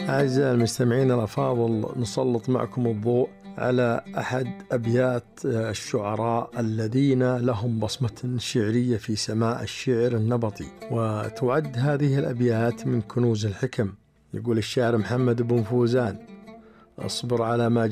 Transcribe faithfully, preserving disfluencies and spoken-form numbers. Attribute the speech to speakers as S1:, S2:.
S1: أعزائي المستمعين الأفاضل، نسلط معكم الضوء على أحد أبيات الشعراء الذين لهم بصمة شعرية في سماء الشعر النبطي، وتعد هذه الأبيات من كنوز الحكم. يقول الشاعر محمد بن فوزان: اصبر على ما